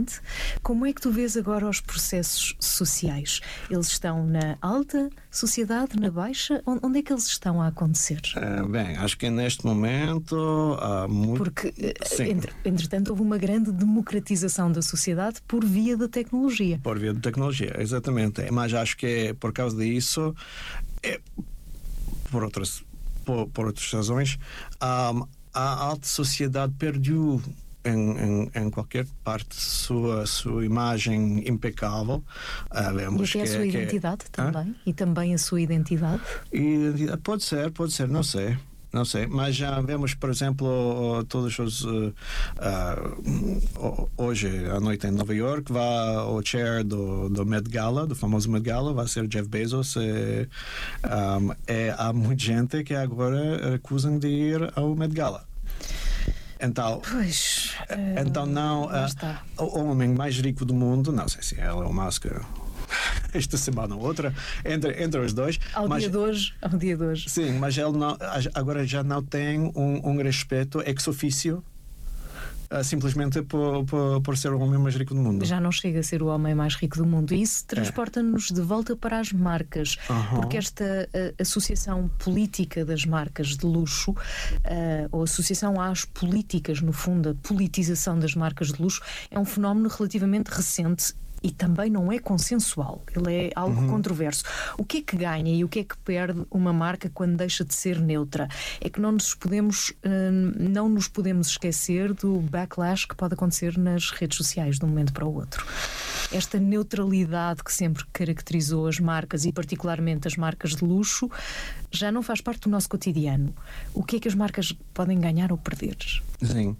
importante. Como é que tu vês agora os processos sociais? Eles estão na alta sociedade, na baixa? Onde é que eles estão a acontecer? Bem, acho que neste momento há muito... Porque, entretanto, houve uma grande democratização da sociedade por via da tecnologia. Por via da tecnologia, exatamente. Mas acho que por causa disso, por outras razões, a alta sociedade perdeu em qualquer parte sua imagem impecável. Vemos e até a sua identidade também? E também a sua identidade? Pode ser, não sei, mas já vemos, por exemplo, todos os hoje à noite em Nova York o chair do Met Gala, do famoso Met Gala, vai ser Jeff Bezos. Há muita gente que agora acusam de ir ao Met Gala. Então, não, o homem mais rico do mundo, não sei se é Elon Musk esta semana ou outra, entre os dois. Ao dia de hoje. Sim, mas ele agora já não tem um respeito ex officio, simplesmente por ser o homem mais rico do mundo. Já não chega a ser o homem mais rico do mundo. E isso transporta-nos de volta para as marcas, porque esta associação política das marcas de luxo, ou associação às políticas, no fundo, a politização das marcas de luxo, é um fenómeno relativamente recente e também não é consensual. Ele é algo controverso. O que é que ganha e o que é que perde uma marca quando deixa de ser neutra? É que não nos podemos esquecer do backlash que pode acontecer nas redes sociais de um momento para o outro. Esta neutralidade que sempre caracterizou as marcas e particularmente as marcas de luxo já não faz parte do nosso cotidiano. O que é que as marcas podem ganhar ou perder? Sim.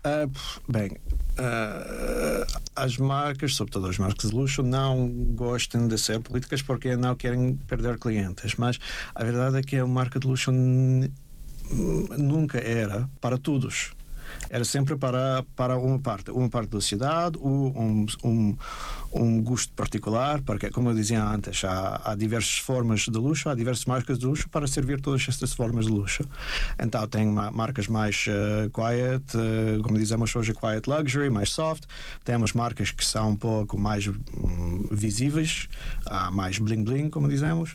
As marcas, sobretudo as marcas de luxo, não gostam de ser políticas porque não querem perder clientes, mas a verdade é que a marca de luxo nunca era para todos. Era sempre para uma parte da sociedade, um gosto particular, porque, como eu dizia antes, há diversas formas de luxo, há diversas marcas de luxo para servir todas estas formas de luxo. Então, tem marcas mais quiet, como dizemos hoje, quiet luxury, mais soft. Temos marcas que são um pouco mais visíveis, mais bling-bling, como dizemos.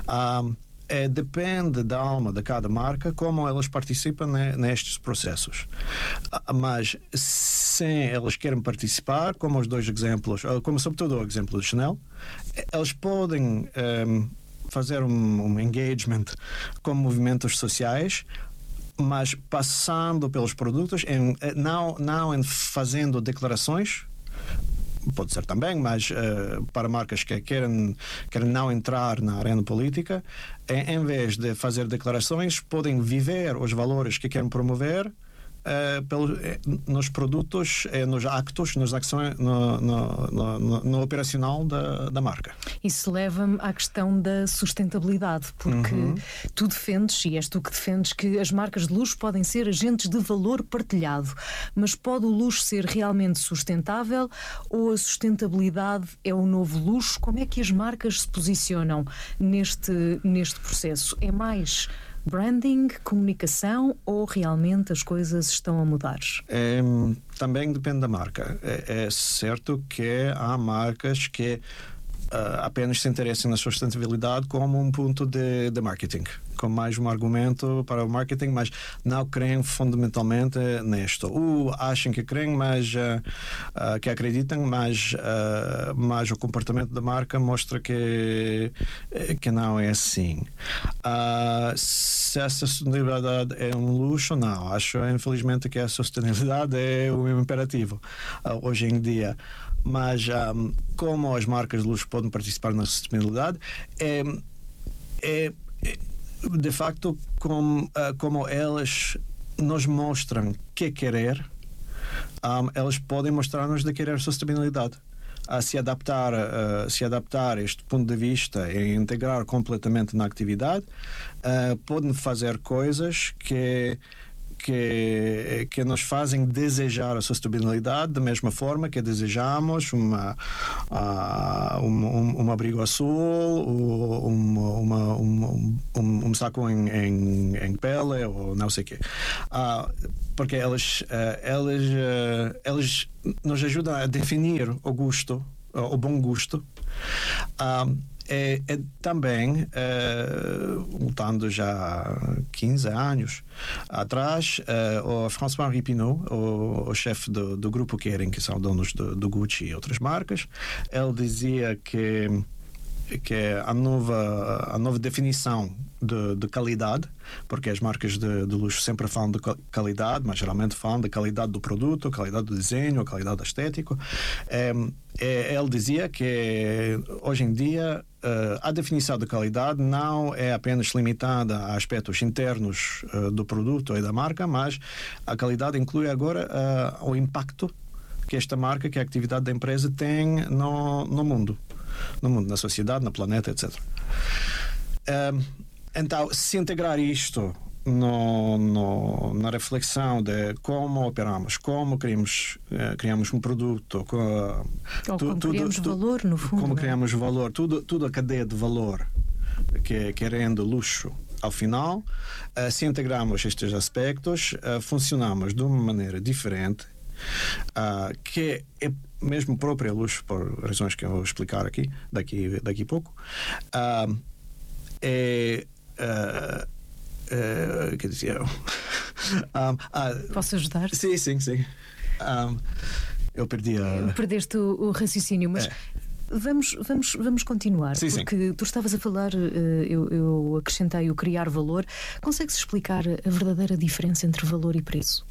Depende da alma de cada marca como elas participam nestes processos, mas se elas querem participar, como os dois exemplos, como sobretudo o exemplo do Chanel, elas podem fazer um engagement com movimentos sociais, mas passando pelos produtos, não em fazendo declarações. Pode ser também, mas para marcas que querem não entrar na arena política, em vez de fazer declarações, podem viver os valores que querem promover nos produtos, nos actos, nas ações, no operacional da marca. Isso leva-me à questão da sustentabilidade, porque tu defendes, e és tu que defendes, que as marcas de luxo podem ser agentes de valor partilhado, mas pode o luxo ser realmente sustentável ou a sustentabilidade é o novo luxo? Como é que as marcas se posicionam neste processo? É mais branding, comunicação ou realmente as coisas estão a mudar? Também depende da marca. É certo que há marcas que apenas se interessam na sustentabilidade como um ponto de marketing, como mais um argumento para o marketing, mas não creem fundamentalmente nisto. Ou acham que creem, mas que acreditam, mas o comportamento da marca mostra que não é assim. Se essa sustentabilidade é um luxo, não. Acho, infelizmente, que a sustentabilidade é um imperativo hoje em dia. Mas como as marcas de luxo podem participar na sustentabilidade, de facto, como elas nos mostram que querer, elas podem mostrar-nos de querer sustentabilidade. Se adaptar a este ponto de vista e integrar completamente na atividade, podem fazer coisas que que nos fazem desejar a sustentabilidade da mesma forma que desejamos um abrigo azul, um saco em pele ou não sei o quê. Porque elas nos ajudam a definir o gosto, o bom gosto. Também, voltando já 15 anos atrás, o François-Henri Pinault, o chefe do grupo Kering, que são donos do Gucci e outras marcas, ele dizia que a nova definição de qualidade, porque as marcas de luxo sempre falam de qualidade, mas geralmente falam da qualidade do produto, a qualidade do desenho, a qualidade estética. Ele dizia que hoje em dia a definição de qualidade não é apenas limitada a aspectos internos do produto e da marca, mas a qualidade inclui agora o impacto que esta marca, que a atividade da empresa tem no mundo, na sociedade, no planeta, etc. Então, se integrar isto na reflexão de como operamos, como criamos um produto, como criamos valor, no fundo. Como criamos valor, tudo a cadeia de valor que rende luxo. Ao final, se integrarmos estes aspectos, funcionamos de uma maneira diferente, que é mesmo própria luxo, por razões que eu vou explicar aqui, daqui a pouco. Quer dizer, posso ajudar? Sim. Eu perdi Perdeste o raciocínio, mas vamos continuar. Porque tu estavas a falar, eu acrescentei o criar valor. Consegues explicar a verdadeira diferença entre valor e preço?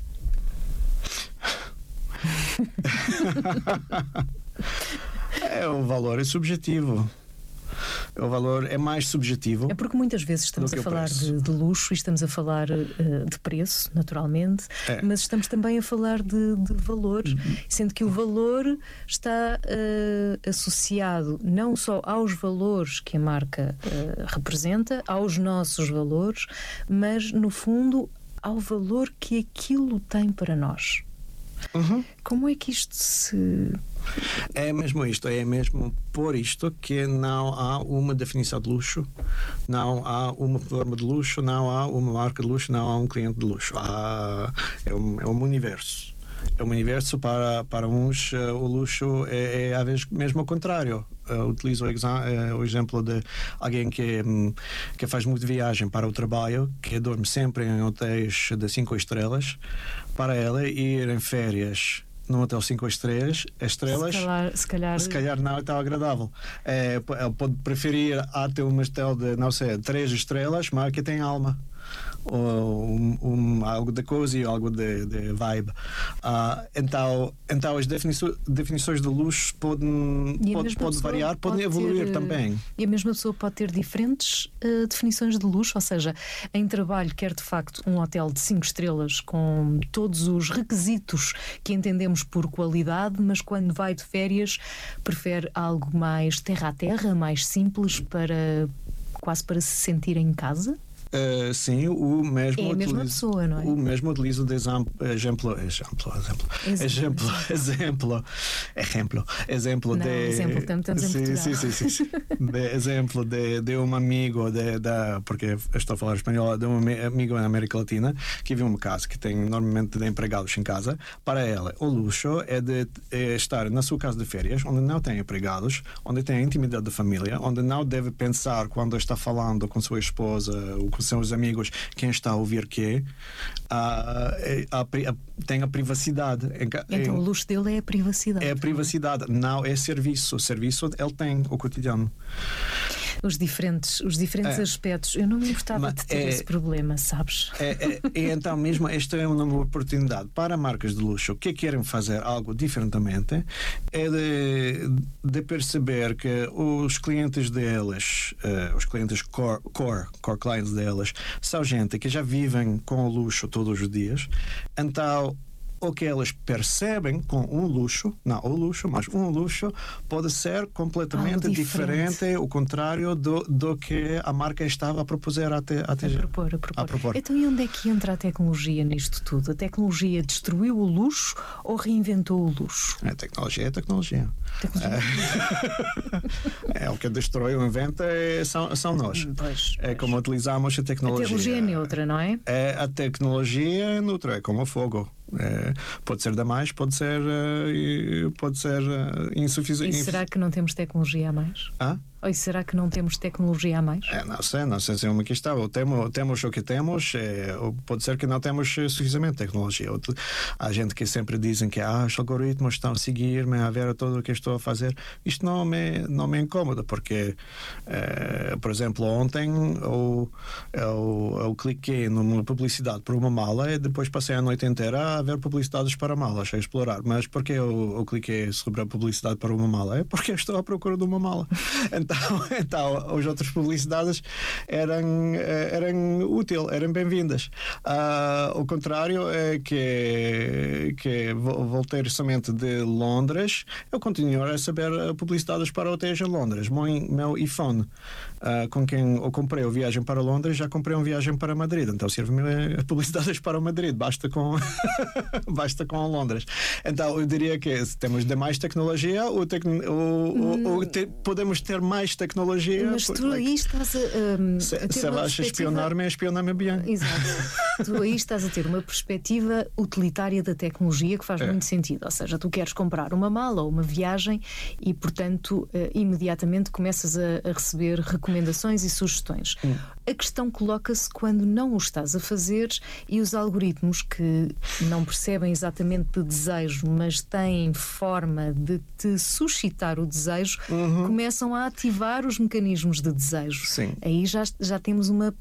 O valor é subjetivo. O valor é mais subjetivo. É porque muitas vezes estamos a falar de luxo e estamos a falar de preço, naturalmente, mas estamos também a falar de valor, sendo que o valor está associado não só aos valores que a marca representa, aos nossos valores, mas no fundo ao valor que aquilo tem para nós. Como é que isto se... É mesmo isto, é mesmo por isto que não há uma definição de luxo, não há uma forma de luxo, não há uma marca de luxo, não há um cliente de luxo. É um universo. É um universo para uns, o luxo é às vezes mesmo ao contrário. Utilizo o exemplo de alguém que faz muita viagem para o trabalho, que dorme sempre em hotéis de 5 estrelas. Para ela ir em férias num hotel 5 estrelas, se calhar não é tão agradável. Ele pode preferir até um hotel de, não sei, 3 estrelas, mas que tem alma. Ou algo de cozy, algo de vibe. Então as definições de luxo podem variar, podem evoluir também. E a mesma pessoa pode ter diferentes definições de luxo, ou seja, em trabalho quer de facto um hotel de 5 estrelas com todos os requisitos que entendemos por qualidade, mas quando vai de férias prefere algo mais terra a terra, mais simples, quase para se sentir em casa. Sim, o mesmo é a mesma pessoa, não é? O mesmo utilizo de exemplo de um amigo porque estou a falar espanhol, de um amigo na América Latina que vive uma casa que tem enormemente de empregados em casa. Para ela, o luxo é de estar na sua casa de férias, onde não tem empregados, onde tem a intimidade da família, onde não deve pensar quando está falando com sua esposa ou com seus amigos quem está a ouvir tem a privacidade. Então o luxo dele é a privacidade. É a privacidade, não é serviço. O serviço ele tem o cotidiano. Os diferentes aspectos. Eu não me importava de ter esse problema, sabes? Então mesmo esta é uma oportunidade para marcas de luxo que querem fazer algo diferentemente, é de perceber que os clientes deles, os clientes core clients deles, são gente que já vivem com o luxo todos os dias. Então o que elas percebem com um luxo, não o luxo, mas um luxo pode ser completamente diferente, o contrário do que a marca estava a propuser a propor. Então, e onde é que entra a tecnologia nisto tudo? A tecnologia destruiu o luxo ou reinventou o luxo? A tecnologia é tecnologia. É o que destrói ou inventa são nós. É como utilizamos a tecnologia. A tecnologia é neutra, não é? A tecnologia é neutra, é como o fogo. Pode ser demais, pode ser insuficiente. E será que não temos tecnologia a mais? Ou será que não temos tecnologia a mais? Não sei se é uma questão. Temos o que temos, pode ser que não temos suficientemente tecnologia. Há gente que sempre dizem que os algoritmos estão a seguir-me a ver tudo o que estou a fazer. Isto não me incomoda, porque, por exemplo, ontem eu cliquei numa publicidade por uma mala e depois passei a noite inteira a ver publicidades para malas, a explorar. Mas porquê eu cliquei sobre a publicidade para uma mala? É porque eu estou à procura de uma mala. Então as outras publicidades eram úteis, eram bem-vindas. O contrário é que voltei somente de Londres, eu continuo a receber publicidades para hotéis em Londres. Meu iPhone, com quem eu comprei a viagem para Londres, já comprei uma viagem para Madrid, então serve-me publicidades para Madrid, basta com Londres. Então eu diria que se temos demais tecnologia, podemos ter mais tecnologia. Mas tu aí estás se vais espionar-me, espiona-me bem. Exato. Tu aí estás a ter uma perspectiva utilitária da tecnologia que faz muito sentido. Ou seja, tu queres comprar uma mala ou uma viagem e, portanto, imediatamente começas a receber recomendações e sugestões. A questão coloca-se quando não o estás a fazer e os algoritmos, que não percebem exatamente de desejo, mas têm forma de te suscitar o desejo, começam a ativar os mecanismos de desejo. Sim. Aí já temos uma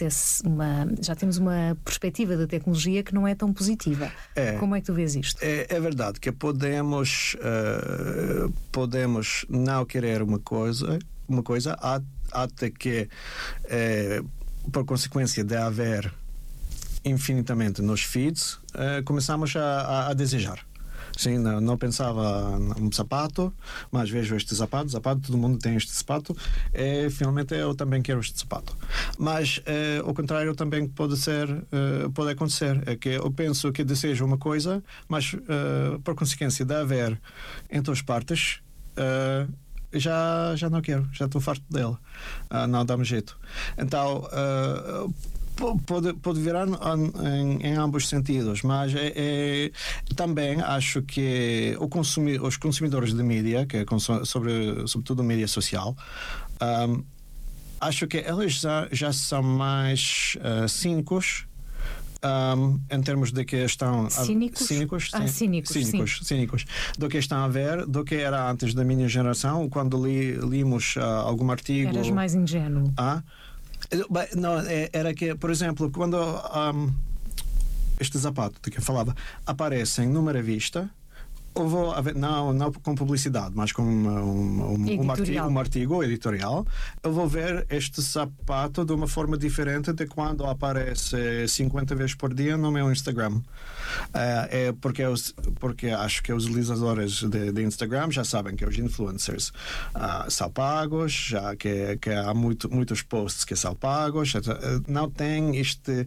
perspectiva da tecnologia que não é tão positiva. Como é que tu vês isto? É verdade que podemos não querer uma coisa até que, por consequência de haver infinitamente nos feeds, começamos a desejar. Sim, não pensava num sapato, mas vejo este sapato, todo mundo tem este sapato, e finalmente eu também quero este sapato. Mas o contrário também pode acontecer, é que eu penso que desejo uma coisa, mas por consequência de haver em todas partes, já não quero, já estou farto dela, não dá-me jeito. Então pode virar em ambos sentidos, mas também acho que os consumidores de mídia, que sobretudo mídia social, acho que eles já são mais cínicos. Em termos de que estão cínicos do que estão a ver, do que era antes da minha geração, quando líamos algum artigo. Eras mais ingênuo. Não, era que, por exemplo, quando este sapato de que eu falava aparecem numa revista, eu vou não com publicidade, mas com um artigo editorial, eu vou ver este sapato de uma forma diferente de quando aparece 50 vezes por dia no meu Instagram. Porque acho que os utilizadores de Instagram já sabem que os influencers são pagos, já que há muitos posts que são pagos, não tem este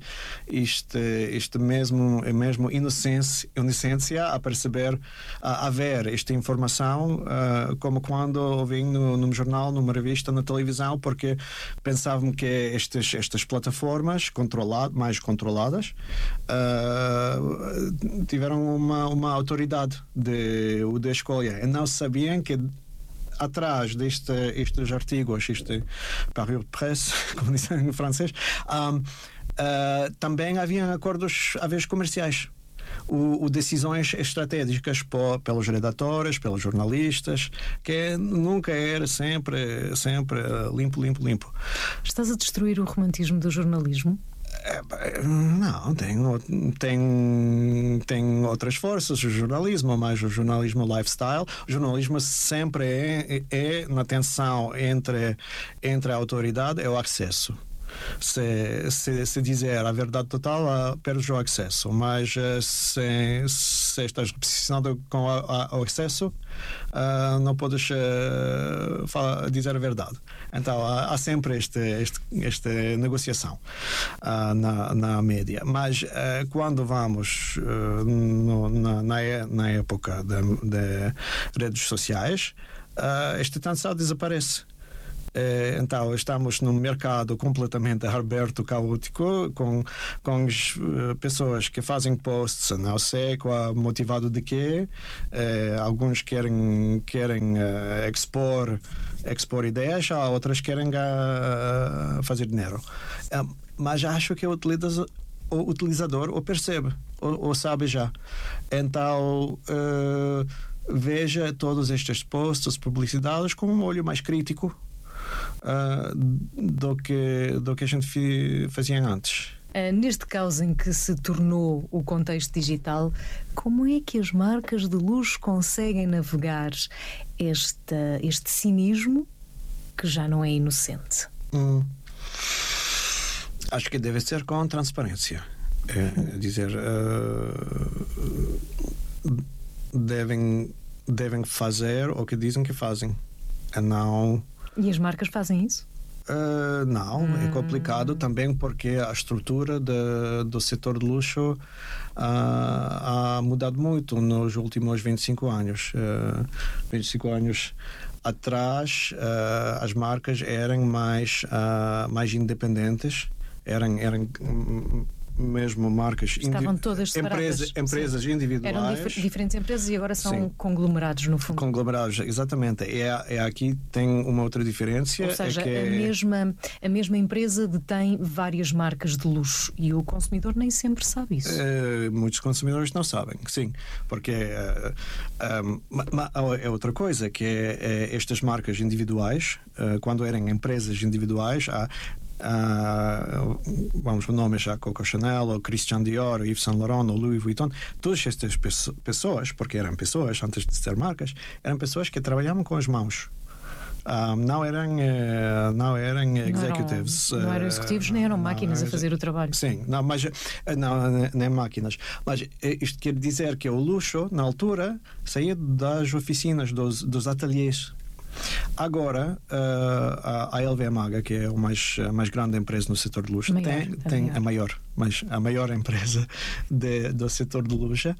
mesmo inocência a perceber, a ver esta informação como quando ouvi num jornal, numa revista, na televisão, porque pensavam que estas plataformas mais controladas tiveram uma autoridade de escolha e não sabiam que atrás destes artigos, parure de presse, como dizem em francês, também haviam acordos, às vezes, comerciais. Decisões estratégicas pelos redatores, pelos jornalistas, que nunca era sempre limpo. Estás a destruir o romantismo do jornalismo? Não, tem outras forças, o jornalismo, mas o jornalismo lifestyle, o jornalismo sempre é na tensão entre a autoridade e o acesso. Se dizer a verdade total, perdes o acesso, mas se estás obsessionado com o acesso, não podes dizer a verdade. Então há sempre esta negociação na mídia. Mas quando vamos na época de redes sociais, esta tensão desaparece. Então estamos num mercado completamente aberto, caótico, com pessoas que fazem posts, não sei qual motivado de quê. Alguns querem expor ideias, outras querem fazer dinheiro. Mas acho que o utilizador o percebe, ou sabe já. Então veja todos estes posts, publicidades com um olho mais crítico do que a gente fazia antes. Neste caso em que se tornou o contexto digital, como é que as marcas de luxo conseguem navegar este cinismo que já não é inocente? Acho que deve ser com transparência. Devem fazer o que dizem que fazem. Não. E as marcas fazem isso? Não, é complicado também porque a estrutura do setor de luxo ha mudado muito nos últimos 25 anos. 25 anos atrás, as marcas eram mais independentes, eram mesmo marcas, estavam todas separadas. Empresas individuais. Eram diferentes empresas e agora são conglomerados, no fundo. Conglomerados, exatamente. Aqui tem uma outra diferença. Ou seja, a mesma empresa detém várias marcas de luxo e o consumidor nem sempre sabe isso. Muitos consumidores não sabem, sim, porque é outra coisa, que é estas marcas individuais, quando eram empresas individuais, vamos por nomes, a Coco Chanel, ou Christian Dior, ou Yves Saint Laurent, ou Louis Vuitton, todas estas pessoas, porque eram pessoas antes de ser marcas, eram pessoas que trabalhavam com as mãos. Não eram executives. Não eram executivos, nem eram máquinas a fazer o trabalho. Sim, nem máquinas. Mas isto quer dizer que o luxo, na altura, saía das oficinas, dos ateliês. Agora, a LVMH, que é a mais grande empresa no setor de luxo, tem a maior empresa do setor de luxo,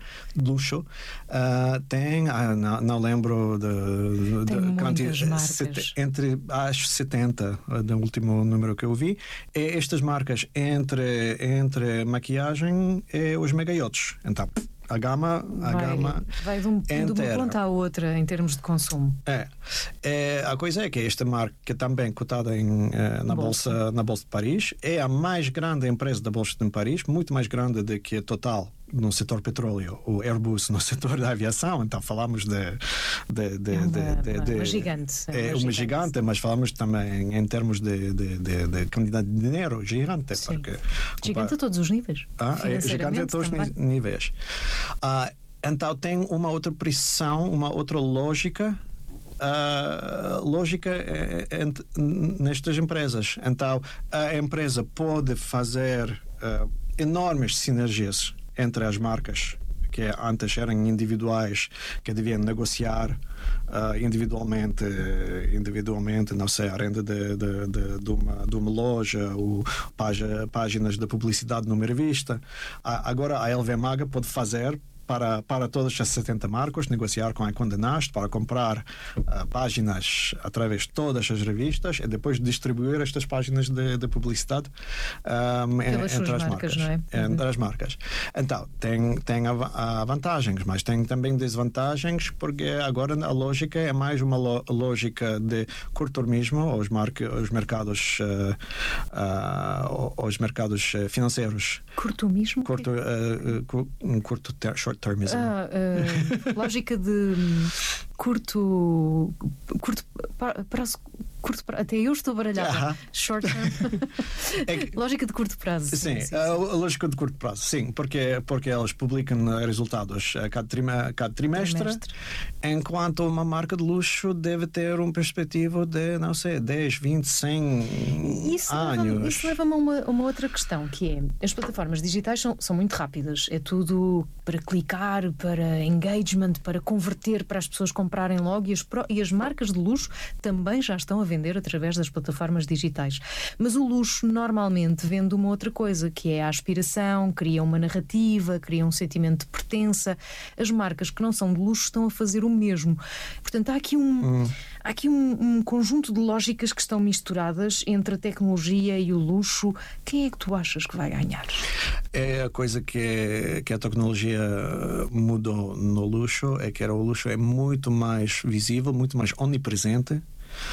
tem, não lembro muitas marcas. entre as 70, do último número que eu vi, estas marcas entre maquiagem e os megaiotes. Então, a gama vai de uma ponta à outra em termos de consumo. A coisa é que esta marca, também cotada na Bolsa de Paris, é a mais grande empresa da Bolsa de Paris, muito mais grande do que a Total no setor petróleo, o Airbus no setor da aviação. Então falamos de uma gigante. Uma gigante, mas falamos também em termos de quantidade de dinheiro gigante. Porque, gigante a todos os níveis. Gigante a todos os níveis. Então tem uma outra pressão, uma outra lógica nestas empresas. Então a empresa pode fazer enormes sinergias entre as marcas que antes eram individuais, que deviam negociar individualmente, não sei, a renda de uma loja, ou páginas de publicidade numa revista. Agora a LVMH pode fazer para todas as 70 marcas, negociar com a Condé Nast para comprar páginas através de todas as revistas e depois distribuir estas páginas de publicidade entre as marcas. Não é? Entre as marcas. Então, tem vantagens, mas tem também desvantagens, porque agora a lógica é mais uma lógica de curto-termismo, os mercados financeiros. Curto-termismo? Short-termism. Lógica de curto prazo. Até eu estou baralhada. Short term. Lógica de curto prazo. Sim, a lógica de curto prazo, sim, porque elas publicam resultados a cada trimestre, enquanto uma marca de luxo deve ter uma perspectiva de, não sei, 10, 20, 100 anos. Isso leva-me a uma outra questão, que é: as plataformas digitais são muito rápidas, é tudo para clicar, para engagement, para converter, para as pessoas comprarem logo, e as marcas de luxo também já estão a vender através das plataformas digitais. Mas o luxo normalmente vende uma outra coisa, que é a aspiração, cria uma narrativa, cria um sentimento de pertença. As marcas que não são de luxo estão a fazer o mesmo. Portanto, há aqui um conjunto de lógicas que estão misturadas entre a tecnologia e o luxo. Quem é que tu achas que vai ganhar? É a coisa que a tecnologia mudou no luxo, é que o luxo é muito mais visível, muito mais omnipresente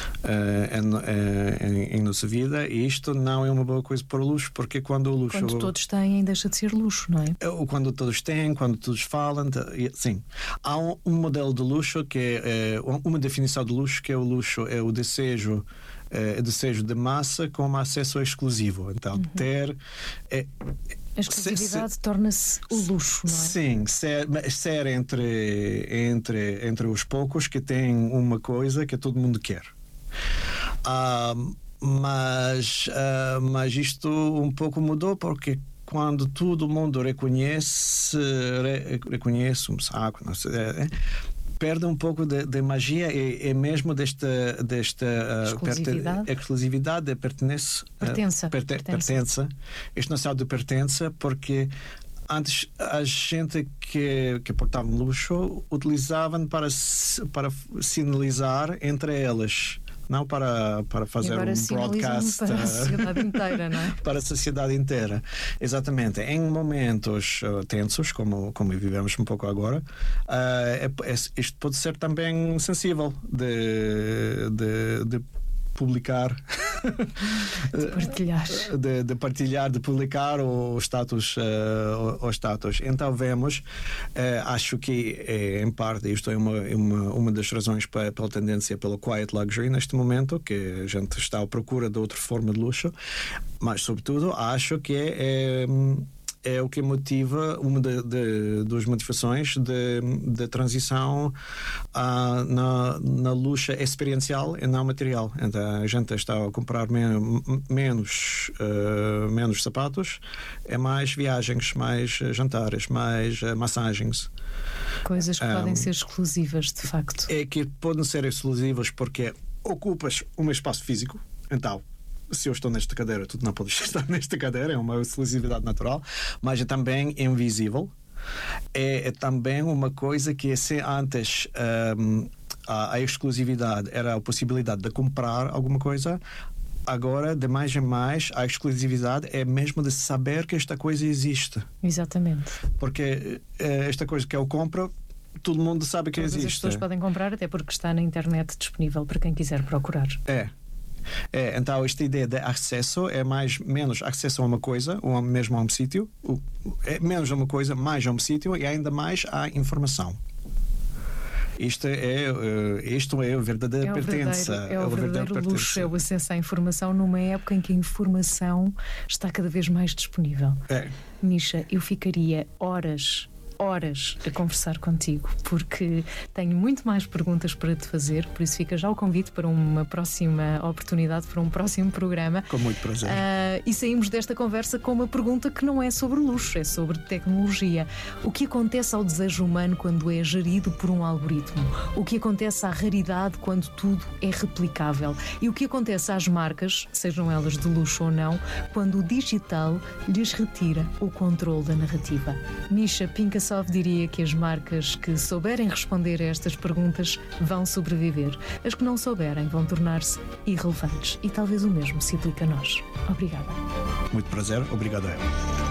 em nossa vida, e isto não é uma boa coisa para o luxo, porque quando todos têm, deixa de ser luxo, não é? Quando todos têm, quando todos falam, sim. Há um modelo de luxo que é uma definição de luxo, que é o luxo é o desejo de massa com acesso exclusivo. Então, a exclusividade torna-se o luxo, não é? Sim, ser entre os poucos que têm uma coisa que todo mundo quer. Mas isto um pouco mudou, porque quando todo mundo reconhece um saco, não sei, perde um pouco de magia e mesmo desta exclusividade de pertença. Este noção de pertença, porque antes a gente que portava luxo utilizavam para sinalizar entre elas, não para fazer um broadcast para a sociedade inteira, não é? Para a sociedade inteira. Exatamente. Em momentos tensos, como vivemos um pouco agora, isto pode ser também sensível de publicar, de partilhar, de publicar o status. Então vemos, acho que em parte isto é uma das razões pela tendência pelo quiet luxury neste momento, que a gente está à procura de outra forma de luxo, mas sobretudo acho que é o que motiva uma das motivações de transição na luxo experiencial e não material. Então a gente está a comprar menos sapatos, é mais viagens, mais jantares, mais massagens. Coisas que podem ser exclusivas, de facto. É que podem ser exclusivas porque ocupas um espaço físico, então se eu estou nesta cadeira, tu não podes estar nesta cadeira, é uma exclusividade natural, mas é também invisível. É também uma coisa que se antes a exclusividade era a possibilidade de comprar alguma coisa, agora, de mais em mais, a exclusividade é mesmo de saber que esta coisa existe. Exatamente. Porque esta coisa que eu compro, todo mundo sabe que existe. As pessoas podem comprar, até porque está na internet disponível para quem quiser procurar. Então esta ideia de acesso é menos acesso a uma coisa, ou mesmo a um sítio, é menos a uma coisa, mais a um sítio, e ainda mais à informação. Isto é a verdadeira pertença. É o verdadeiro luxo, é o acesso à informação numa época em que a informação está cada vez mais disponível. Misha, eu ficaria horas a conversar contigo, porque tenho muito mais perguntas para te fazer, por isso fica já o convite para uma próxima oportunidade, para um próximo programa. Com muito prazer. E saímos desta conversa com uma pergunta que não é sobre luxo, é sobre tecnologia. O que acontece ao desejo humano quando é gerido por um algoritmo? O que acontece à raridade quando tudo é replicável? E o que acontece às marcas, sejam elas de luxo ou não, quando o digital lhes retira o controle da narrativa? Misha Pinkasov diria que as marcas que souberem responder a estas perguntas vão sobreviver. As que não souberem vão tornar-se irrelevantes. E talvez o mesmo se aplique a nós. Obrigada. Muito prazer. Obrigado a eu.